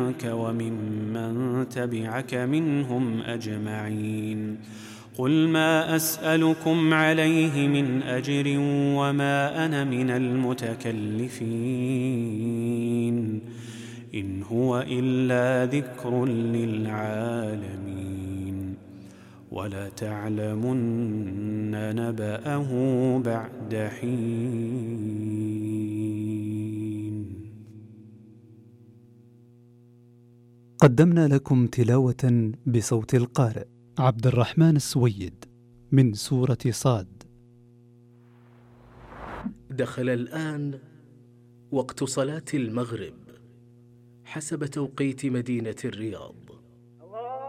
وممن تبعك منهم أجمعين. قل ما أسألكم عليه من أجر وما أنا من المتكلفين، إن هو إلا ذكر للعالمين، ولتعلمن نبأه بعد حين. قدمنا لكم تلاوة بصوت القارئ عبد الرحمن السويد من سورة صاد. دخل الآن وقت صلاة المغرب حسب توقيت مدينة الرياض.